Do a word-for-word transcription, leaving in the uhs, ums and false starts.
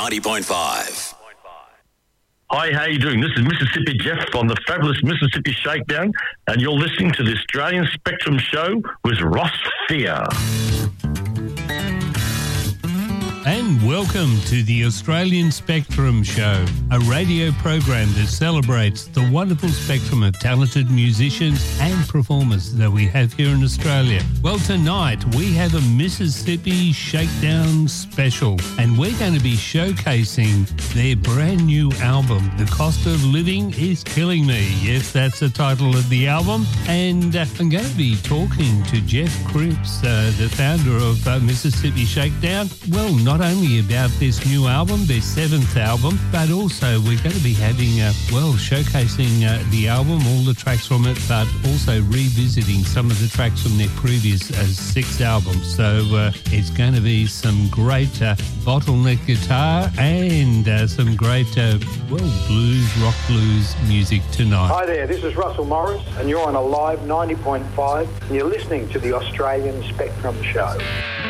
ninety point five. Hi, how you doing? This is Mississippi Jeff on the fabulous Mississippi Shakedown, and you're listening to the Australian Spectrum Show with Ross Fear. And welcome to the Australian Spectrum Show, a radio program that celebrates the wonderful spectrum of talented musicians and performers that we have here in Australia. Well, tonight we have a Mississippi Shakedown special, and we're going to be showcasing their brand new album, The Cost of Living is Killing Me. Yes, that's the title of the album. And uh, I'm going to be talking to Jeff Cripps, uh, the founder of uh, Mississippi Shakedown. Well, not only about this new album, their seventh album, but also we're going to be having, uh, well, showcasing uh, the album, all the tracks from it, but also revisiting some of the tracks from their previous uh, six albums. So uh, it's going to be some great uh, bottleneck guitar and uh, some great, uh, well, blues, rock blues music tonight. Hi there, this is Russell Morris, and you're on a live ninety point five, and you're listening to the Australian Spectrum Show.